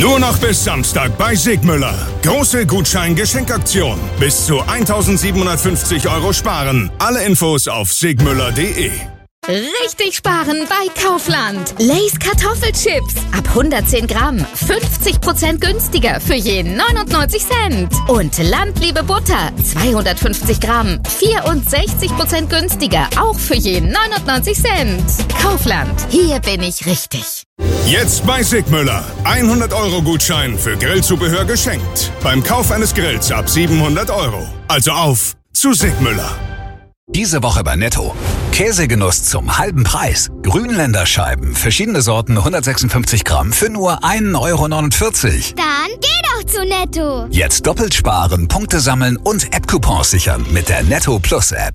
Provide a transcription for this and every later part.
Nur noch bis Samstag bei Sigmüller. Große Gutschein-Geschenkaktion. Bis zu 1.750 € sparen. Alle Infos auf sigmüller.de. Richtig sparen bei Kaufland. Lay's Kartoffelchips. Ab 110 Gramm. 50% günstiger für je 99 Cent. Und Landliebe Butter. 250 Gramm. 64% günstiger. Auch für je 99 Cent. Kaufland. Hier bin ich richtig. Jetzt bei Sigmüller. 100 € Gutschein für Grillzubehör geschenkt. Beim Kauf eines Grills ab 700 €. Also auf zu Sigmüller. Diese Woche bei Netto. Käsegenuss zum halben Preis. Grünländerscheiben, verschiedene Sorten, 156 Gramm für nur 1,49 €. Dann geh doch zu Netto. Jetzt doppelt sparen, Punkte sammeln und App-Coupons sichern mit der Netto Plus App.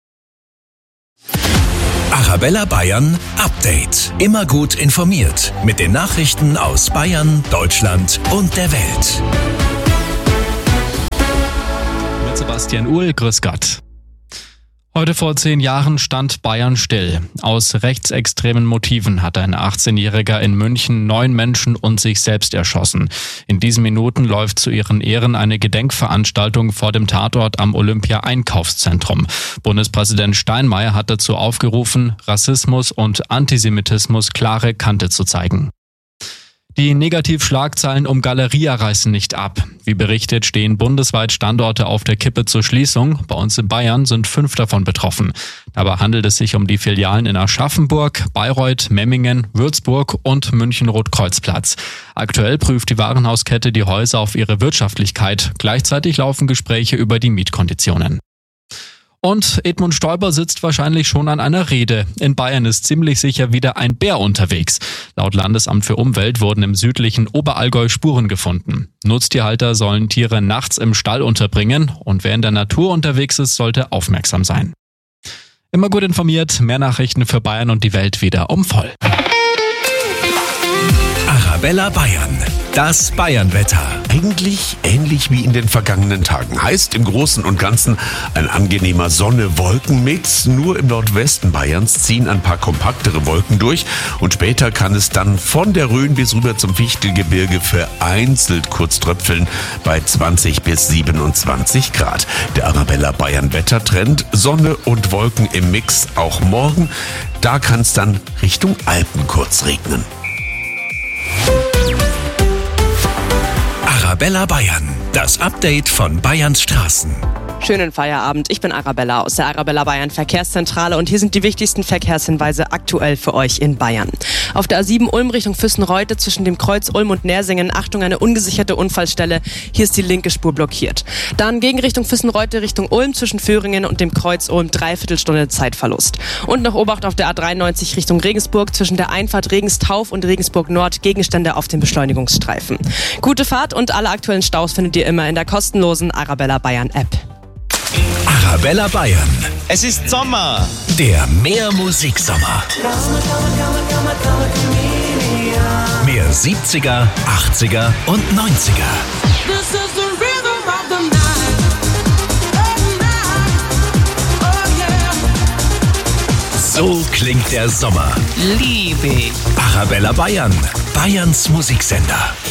Arabella Bayern Update. Immer gut informiert mit den Nachrichten aus Bayern, Deutschland und der Welt. Mit Sebastian Uhl, grüß Gott. Heute vor 10 Jahren stand Bayern still. Aus rechtsextremen Motiven hat ein 18-Jähriger in München 9 Menschen und sich selbst erschossen. In diesen Minuten läuft zu ihren Ehren eine Gedenkveranstaltung vor dem Tatort am Olympia-Einkaufszentrum. Bundespräsident Steinmeier hat dazu aufgerufen, Rassismus und Antisemitismus klare Kante zu zeigen. Die Negativschlagzeilen um Galeria reißen nicht ab. Wie berichtet, stehen bundesweit Standorte auf der Kippe zur Schließung. Bei uns in Bayern sind 5 davon betroffen. Dabei handelt es sich um die Filialen in Aschaffenburg, Bayreuth, Memmingen, Würzburg und München-Rotkreuzplatz. Aktuell prüft die Warenhauskette die Häuser auf ihre Wirtschaftlichkeit. Gleichzeitig laufen Gespräche über die Mietkonditionen. Und Edmund Stoiber sitzt wahrscheinlich schon an einer Rede. In Bayern ist ziemlich sicher wieder ein Bär unterwegs. Laut Landesamt für Umwelt wurden im südlichen Oberallgäu Spuren gefunden. Nutztierhalter sollen Tiere nachts im Stall unterbringen und wer in der Natur unterwegs ist, sollte aufmerksam sein. Immer gut informiert, mehr Nachrichten für Bayern und die Welt wieder um voll. Arabella Bayern. Das Bayernwetter. Eigentlich ähnlich wie in den vergangenen Tagen. Heißt im Großen und Ganzen ein angenehmer Sonne-Wolken-Mix. Nur im Nordwesten Bayerns ziehen ein paar kompaktere Wolken durch. Und später kann es dann von der Rhön bis rüber zum Fichtelgebirge vereinzelt kurz tröpfeln bei 20 bis 27 Grad. Der Arabella Bayern Wettertrend. Sonne und Wolken im Mix auch morgen. Da kann es dann Richtung Alpen kurz regnen. Arabella Bayern. Das Update von Bayerns Straßen. Schönen Feierabend, ich bin Arabella aus der Arabella Bayern Verkehrszentrale und hier sind die wichtigsten Verkehrshinweise aktuell für euch in Bayern. Auf der A7 Ulm Richtung Füssen-Reute zwischen dem Kreuz Ulm und Nersingen, Achtung, eine ungesicherte Unfallstelle, hier ist die linke Spur blockiert. Dann Gegenrichtung Füssen-Reute Richtung Ulm zwischen Föhringen und dem Kreuz Ulm, 3/4 Stunde Zeitverlust. Und noch Obacht auf der A93 Richtung Regensburg zwischen der Einfahrt Regenstauf und Regensburg Nord, Gegenstände auf dem Beschleunigungsstreifen. Gute Fahrt und alle aktuellen Staus findet ihr immer in der kostenlosen Arabella Bayern App. Arabella Bayern. Es ist Sommer. Der Mehr-Musik-Sommer. Mehr 70er, 80er und 90er. So klingt der Sommer. Liebe. Arabella Bayern. Bayerns Musiksender.